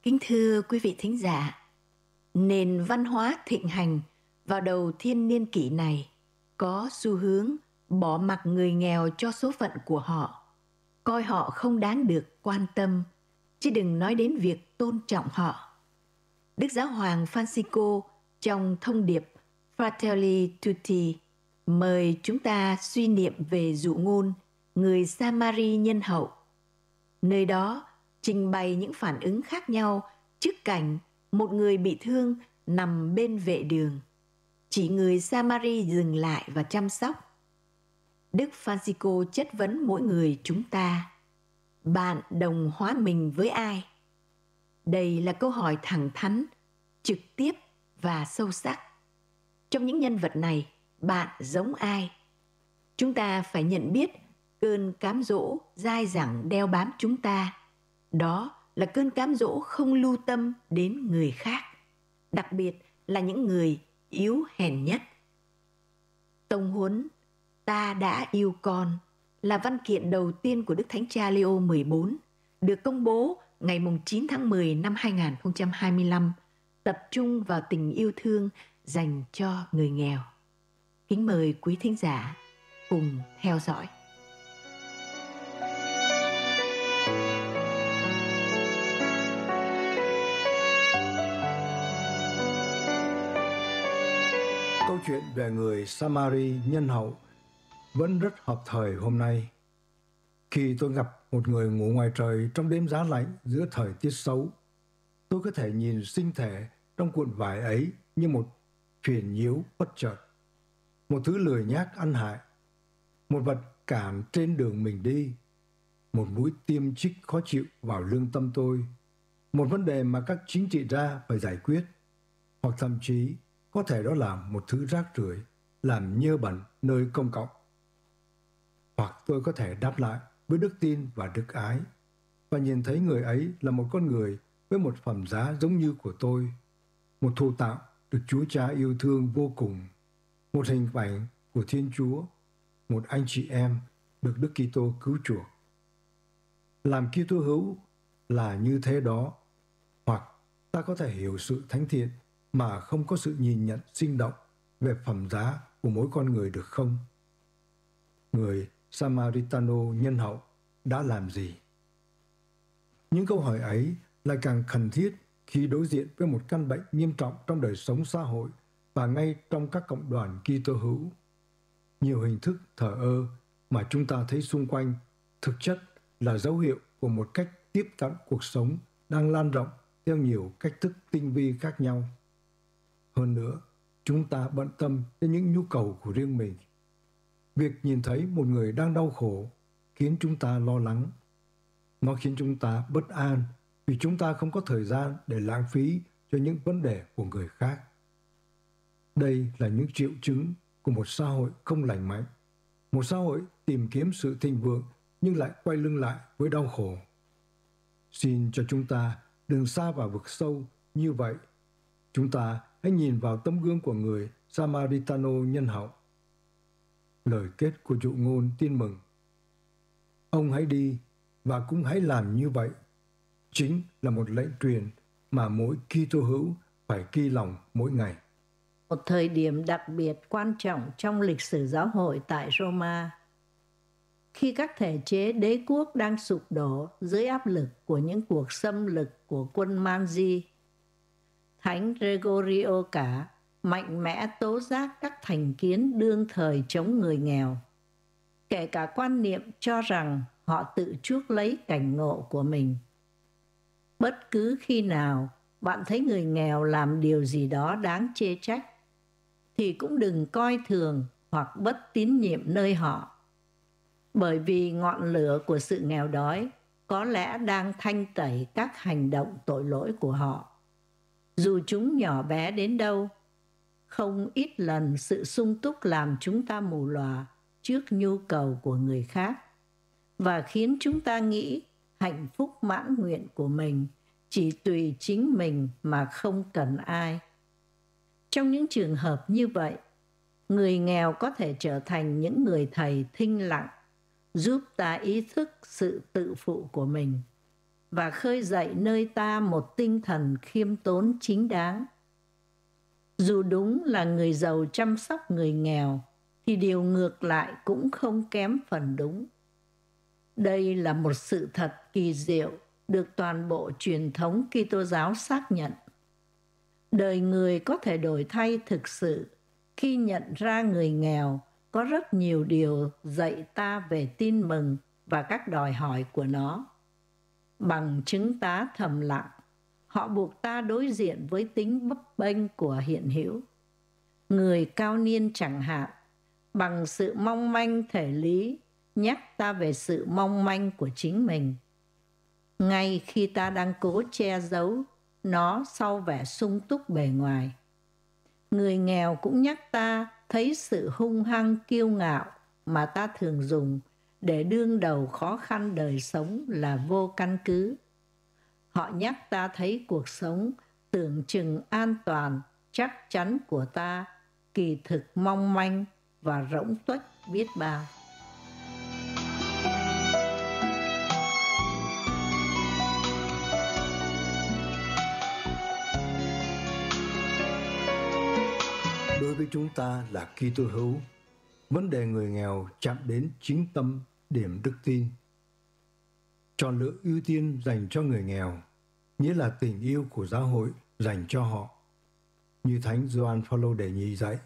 Kính thưa quý vị thính giả, nền văn hóa thịnh hành vào đầu thiên niên kỷ này có xu hướng bỏ mặc người nghèo cho số phận của họ, coi họ không đáng được quan tâm, chứ đừng nói đến việc tôn trọng họ. Đức Giáo hoàng Francisco trong thông điệp Fratelli Tutti mời chúng ta suy niệm về dụ ngôn người Samari nhân hậu. Nơi đó trình bày những phản ứng khác nhau trước cảnh một người bị thương nằm bên vệ đường. Chỉ người Samari dừng lại và chăm sóc. Đức Francisco chất vấn mỗi người chúng ta: bạn đồng hóa mình với ai? Đây là câu hỏi thẳng thắn, trực tiếp và sâu sắc. Trong những nhân vật này, bạn giống ai? Chúng ta phải nhận biết cơn cám dỗ dai dẳng đeo bám chúng ta. Đó là cơn cám dỗ không lưu tâm đến người khác, đặc biệt là những người yếu hèn nhất. Tông huấn Ta đã yêu con là văn kiện đầu tiên của Đức Thánh Cha Leo 14, được công bố ngày 9 tháng 10 năm 2025, tập trung vào tình yêu thương dành cho người nghèo. Kính mời quý thính giả cùng theo dõi. Câu chuyện về người Samari nhân hậu vẫn rất hợp thời hôm nay. Khi tôi gặp một người ngủ ngoài trời trong đêm giá lạnh giữa thời tiết xấu, tôi có thể nhìn sinh thể trong cuộn vải ấy như một phiền nhiễu bất chợt, một thứ lười nhác ăn hại, một vật cản trên đường mình đi, một mũi tiêm chích khó chịu vào lương tâm tôi, một vấn đề mà các chính trị gia phải giải quyết, hoặc thậm chí có thể đó là một thứ rác rưởi làm nhơ bẩn nơi công cộng. Hoặc tôi có thể đáp lại với đức tin và đức ái và nhìn thấy người ấy là một con người với một phẩm giá giống như của tôi, một thụ tạo được Chúa Cha yêu thương vô cùng, một hình ảnh của Thiên Chúa, một anh chị em được Đức Kitô cứu chuộc. Làm Kitô hữu là như thế đó. Hoặc ta có thể hiểu sự thánh thiện mà không có sự nhìn nhận sinh động về phẩm giá của mỗi con người được không? Người Samaritano nhân hậu đã làm gì? Những câu hỏi ấy lại càng cần thiết khi đối diện với một căn bệnh nghiêm trọng trong đời sống xã hội và ngay trong các cộng đoàn Kitô hữu. Nhiều hình thức thờ ơ mà chúng ta thấy xung quanh thực chất là dấu hiệu của một cách tiếp cận cuộc sống đang lan rộng theo nhiều cách thức tinh vi khác nhau. Hơn nữa, chúng ta bận tâm đến những nhu cầu của riêng mình. Việc nhìn thấy một người đang đau khổ khiến chúng ta lo lắng. Nó khiến chúng ta bất an vì chúng ta không có thời gian để lãng phí cho những vấn đề của người khác. Đây là những triệu chứng của một xã hội không lành mạnh, một xã hội tìm kiếm sự thịnh vượng nhưng lại quay lưng lại với đau khổ. Xin cho chúng ta đừng sa vào vực sâu như vậy. Chúng ta hãy nhìn vào tấm gương của người Samaritano nhân hậu. Lời kết của dụ ngôn Tin mừng: ông hãy đi và cũng hãy làm như vậy, chính là một lệnh truyền mà mỗi Kitô hữu phải ghi lòng mỗi ngày. Một thời điểm đặc biệt quan trọng trong lịch sử giáo hội tại Roma, khi các thể chế đế quốc đang sụp đổ dưới áp lực của những cuộc xâm lược của quân Man-di, Thánh Gregorio cả mạnh mẽ tố giác các thành kiến đương thời chống người nghèo, kể cả quan niệm cho rằng họ tự chuốc lấy cảnh ngộ của mình. Bất cứ khi nào bạn thấy người nghèo làm điều gì đó đáng chê trách, thì cũng đừng coi thường hoặc bất tín nhiệm nơi họ, bởi vì ngọn lửa của sự nghèo đói có lẽ đang thanh tẩy các hành động tội lỗi của họ. Dù chúng nhỏ bé đến đâu, không ít lần sự sung túc làm chúng ta mù lòa trước nhu cầu của người khác và khiến chúng ta nghĩ hạnh phúc mãn nguyện của mình chỉ tùy chính mình mà không cần ai. Trong những trường hợp như vậy, người nghèo có thể trở thành những người thầy thinh lặng, giúp ta ý thức sự tự phụ của mình. và khơi dậy nơi ta một tinh thần khiêm tốn chính đáng. Dù đúng là người giàu chăm sóc người nghèo, thì điều ngược lại cũng không kém phần đúng. Đây là một sự thật kỳ diệu được toàn bộ truyền thống Kitô giáo xác nhận. Đời người có thể đổi thay thực sự khi nhận ra người nghèo có rất nhiều điều dạy ta về tin mừng và các đòi hỏi của nó. Bằng chứng tá thầm lặng, họ buộc ta đối diện với tính bấp bênh của hiện hữu. Người cao niên chẳng hạn, bằng sự mong manh thể lý, nhắc ta về sự mong manh của chính mình. Ngay khi ta đang cố che giấu nó sau vẻ sung túc bề ngoài. Người nghèo cũng nhắc ta thấy sự hung hăng kiêu ngạo mà ta thường dùng để đương đầu khó khăn đời sống là vô căn cứ. Họ nhắc ta thấy cuộc sống tưởng chừng an toàn, chắc chắn của ta, kỳ thực mong manh và rỗng tuếch biết bao. Đối với chúng ta là Kitô hữu, vấn đề người nghèo chạm đến chính tâm điểm đức tin. Chọn lựa ưu tiên dành cho người nghèo, nghĩa là tình yêu của giáo hội dành cho họ, như Thánh Gioan Phaolô đệ nhị dạy.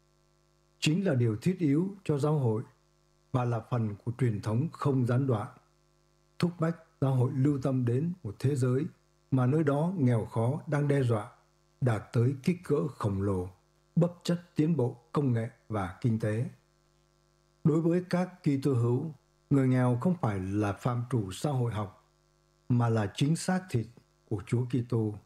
Chính là điều thiết yếu cho giáo hội và là phần của truyền thống không gián đoạn, thúc bách giáo hội lưu tâm đến một thế giới mà nơi đó nghèo khó đang đe dọa đạt tới kích cỡ khổng lồ, bất chấp tiến bộ công nghệ và kinh tế. Đối với các Kitô hữu, người nghèo không phải là phạm trù xã hội học, mà là chính xác thịt của Chúa Kitô.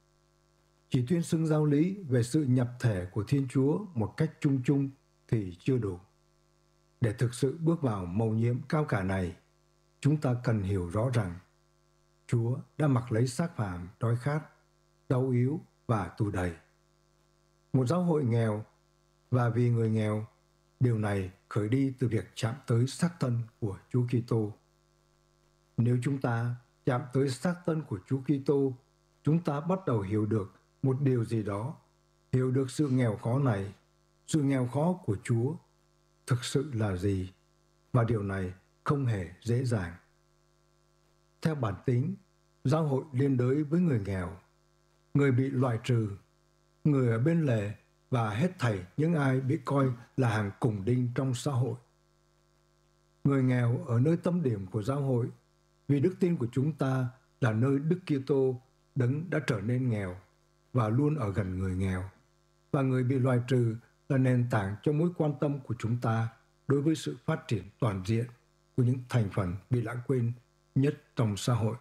Chỉ tuyên xưng giáo lý về sự nhập thể của Thiên Chúa một cách chung chung thì chưa đủ. Để thực sự bước vào mầu nhiệm cao cả này, chúng ta cần hiểu rõ rằng Chúa đã mặc lấy xác phàm đói khát, đau yếu và tù đầy. Một giáo hội nghèo và vì người nghèo, điều này khởi đi từ việc chạm tới xác thân của Chúa Kitô. Nếu chúng ta chạm tới xác thân của Chúa Kitô, chúng ta bắt đầu hiểu được một điều gì đó, hiểu được sự nghèo khó này, sự nghèo khó của Chúa thực sự là gì, và điều này không hề dễ dàng. Theo bản tính, giáo hội liên đới với người nghèo, người bị loại trừ, người ở bên lề và hết thảy những ai bị coi là hàng cùng đinh trong xã hội. Người nghèo ở nơi tâm điểm của giáo hội vì đức tin của chúng ta là nơi Đức Kitô Đấng đã trở nên nghèo và luôn ở gần người nghèo, và người bị loại trừ là nền tảng cho mối quan tâm của chúng ta đối với sự phát triển toàn diện của những thành phần bị lãng quên nhất trong xã hội.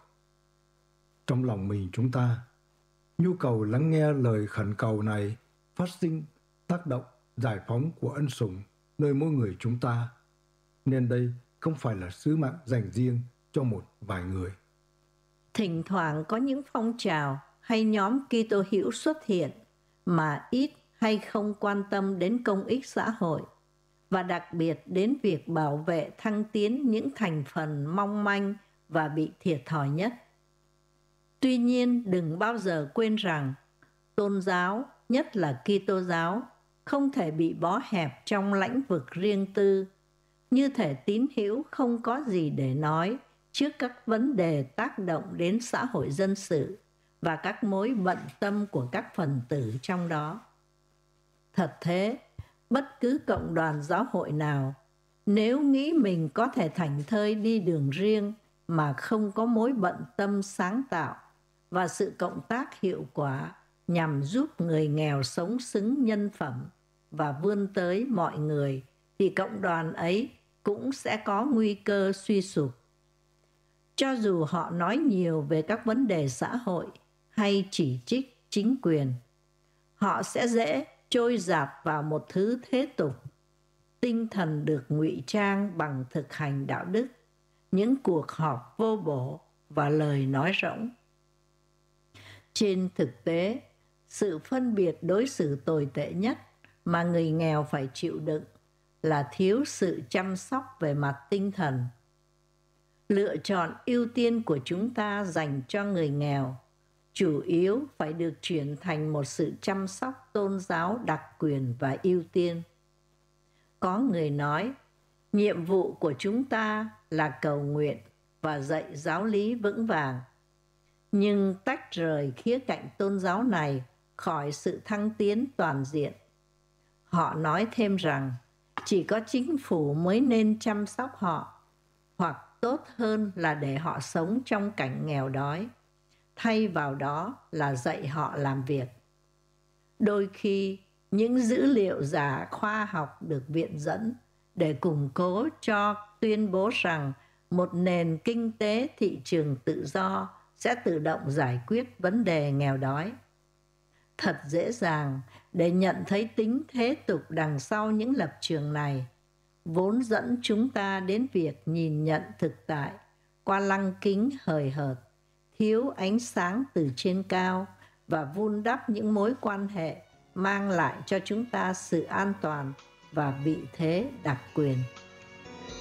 Trong lòng mình chúng ta, nhu cầu lắng nghe lời khẩn cầu này phát sinh tác động giải phóng của ân sủng nơi mỗi người chúng ta, nên đây không phải là sứ mạng dành riêng cho một vài người. Thỉnh thoảng có những phong trào hay nhóm Kitô hữu xuất hiện mà ít hay không quan tâm đến công ích xã hội, và đặc biệt đến việc bảo vệ thăng tiến những thành phần mong manh và bị thiệt thòi nhất. Tuy nhiên, đừng bao giờ quên rằng tôn giáo, nhất là Kitô giáo, không thể bị bó hẹp trong lĩnh vực riêng tư, như thể tín hữu không có gì để nói trước các vấn đề tác động đến xã hội dân sự và các mối bận tâm của các phần tử trong đó. Thật thế, bất cứ cộng đoàn giáo hội nào, nếu nghĩ mình có thể thảnh thơi đi đường riêng mà không có mối bận tâm sáng tạo và sự cộng tác hiệu quả nhằm giúp người nghèo sống xứng nhân phẩm và vươn tới mọi người, thì cộng đoàn ấy cũng sẽ có nguy cơ suy sụp. Cho dù họ nói nhiều về các vấn đề xã hội hay chỉ trích chính quyền, họ sẽ dễ trôi dạt vào một thứ thế tục, tinh thần được ngụy trang bằng thực hành đạo đức, những cuộc họp vô bổ và lời nói rỗng. Trên thực tế, sự phân biệt đối xử tồi tệ nhất mà người nghèo phải chịu đựng là thiếu sự chăm sóc về mặt tinh thần. Lựa chọn ưu tiên của chúng ta dành cho người nghèo chủ yếu phải được chuyển thành một sự chăm sóc tôn giáo đặc quyền và ưu tiên. Có người nói, nhiệm vụ của chúng ta là cầu nguyện và dạy giáo lý vững vàng, nhưng tách rời khía cạnh tôn giáo này khỏi sự thăng tiến toàn diện. Họ nói thêm rằng chỉ có chính phủ mới nên chăm sóc họ, hoặc tốt hơn là để họ sống trong cảnh nghèo đói, thay vào đó là dạy họ làm việc. Đôi khi, những dữ liệu giả khoa học được viện dẫn để củng cố cho tuyên bố rằng một nền kinh tế thị trường tự do sẽ tự động giải quyết vấn đề nghèo đói. Thật dễ dàng để nhận thấy tính thế tục đằng sau những lập trường này, vốn dẫn chúng ta đến việc nhìn nhận thực tại qua lăng kính hời hợt, thiếu ánh sáng từ trên cao và vun đắp những mối quan hệ mang lại cho chúng ta sự an toàn và vị thế đặc quyền.